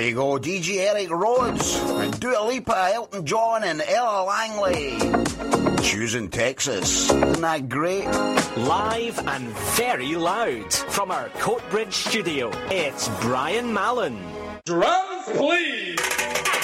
There you go, DJ Eric Rhodes and Dua Lipa, Elton John and Ella Langley. Choosing Texas. Isn't that great? Live and very loud from our Coatbridge studio, it's Brian Mallon. Drums, please!